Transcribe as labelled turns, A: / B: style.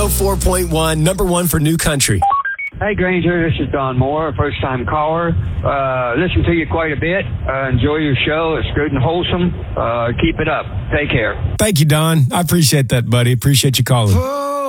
A: 104.1, number one for new country.
B: Hey, Granger, this is Don Moore, first-time caller. Listen to you quite a bit. Enjoy your show. It's good and wholesome. Keep it up. Take care.
A: Thank you, Don. I appreciate that, buddy. Appreciate you calling.